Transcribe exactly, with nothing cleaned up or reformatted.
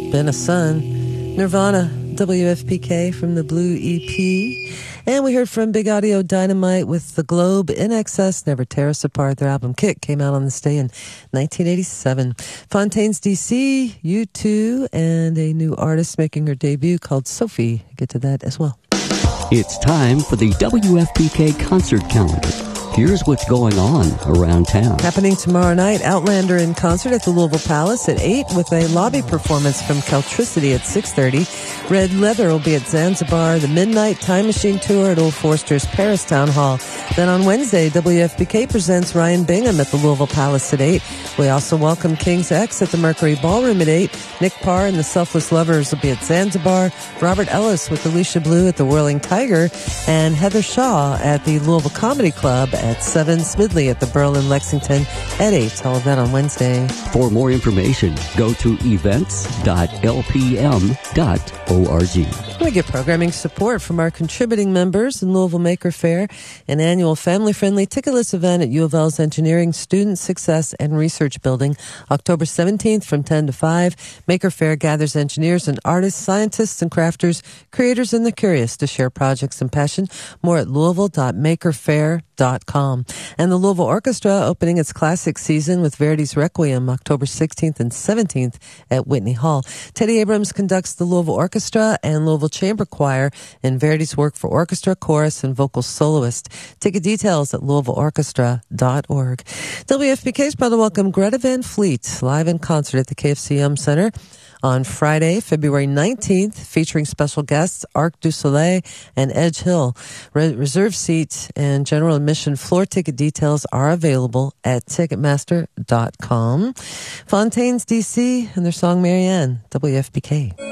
Been a Sun. Nirvana, W F P K from the Blue E P. And we heard from Big Audio Dynamite with The Globe, In Excess, Never Tear Us Apart. Their album Kick came out on this day in nineteen eighty-seven. Fontaines D C, U two, and a new artist making her debut called Sophie. Get to that as well. It's time for the W F P K concert calendar. Here's what's going on around town. Happening tomorrow night, Outlander in concert at the Louisville Palace at eight with a lobby performance from Caltricity at six thirty. Red Leather will be at Zanzibar, the Midnight Time Machine Tour at Old Forster's Paris Town Hall. Then on Wednesday, W F P K presents Ryan Bingham at the Louisville Palace at eight. We also welcome King's X at the Mercury Ballroom at eight. Nick Parr and the Selfless Lovers will be at Zanzibar. Robert Ellis with Alicia Blue at the Whirling Tiger. And Heather Shaw at the Louisville Comedy Club at seven. Smidley at the Berlin Lexington at eight. All of that on Wednesday. For more information, go to events dot l p m dot org. We get programming support from our contributing members in Louisville Maker Faire, an annual family-friendly ticketless event at U of L's Engineering, Student Success, and Research Building. October seventeenth from ten to five, Maker Faire gathers engineers and artists, scientists and crafters, creators and the curious to share projects and passion. More at louisville dot maker faire dot com. And the Louisville Orchestra opening its classic season with Verdi's Requiem October sixteenth and seventeenth at Whitney Hall. Teddy Abrams conducts the Louisville Orchestra and Louisville Chamber Choir in Verdi's work for orchestra, chorus, and vocal soloist. Ticket details at louisville orchestra dot org. W F P K is proud to welcome Greta Van Fleet live in concert at the K F C M Center on Friday, February nineteenth, featuring special guests Arc du Soleil and Edge Hill. Re- reserve seat and general admission floor ticket details are available at ticketmaster dot com. Fontaines D C and their song Marianne, W F P K.